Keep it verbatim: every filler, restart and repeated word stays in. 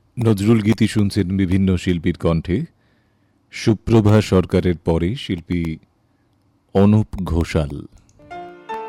নজরুল গীতি শুনছেন বিভিন্ন শিল্পীর কণ্ঠে। সুপ্রভা সরকারের পরে শিল্পী অনুপ ঘোষাল।